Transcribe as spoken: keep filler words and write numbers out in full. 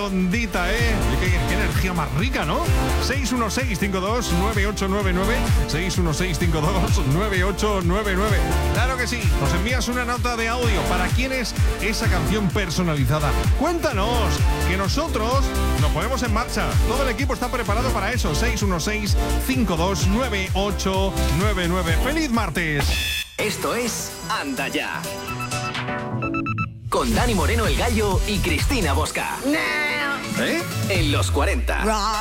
redondita, ¿eh? Qué, qué energía más rica, ¿no? seis uno seis, cinco dos, nueve ocho nueve nueve, seis uno seis, cinco dos, nueve ocho nueve nueve. Claro que sí, nos envías una nota de audio. ¿Para quién es esa canción personalizada? Cuéntanos, que nosotros nos ponemos en marcha. Todo el equipo está preparado para eso. seis uno seis, cinco dos, nueve ocho nueve nueve. ¡Feliz martes! Esto es Anda Ya. Con Dani Moreno el Gallo y Cristina Bosca. ¿Eh? En los cuarenta.